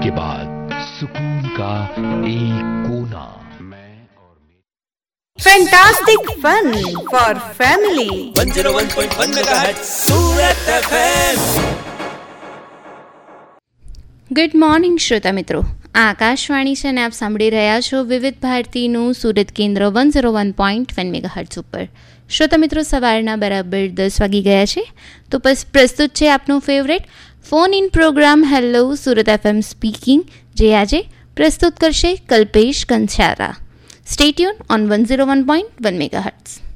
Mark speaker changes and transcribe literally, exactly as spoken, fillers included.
Speaker 1: के बाद सुकून का एक कोना।
Speaker 2: Fantastic fun for family.
Speaker 3: one oh one point one megahertz Surat FM.
Speaker 4: Good morning શ્રોતા મિત્રો, આ આકાશવાણી છે અને આપ સાંભળી રહ્યા છો વિવિધ ભારતીનું સુરત કેન્દ્ર one zero one point one megahertz ઉપર. શ્રોતા મિત્રો, સવારના બરાબર દસ વાગી ગયા છે, તો બસ પ્રસ્તુત છે આપનું favourite phone in programme hello Surat FM speaking, જે આજે પ્રસ્તુત કરશે Kalpesh Kansara. Stay tune on one zero one point one megahertz.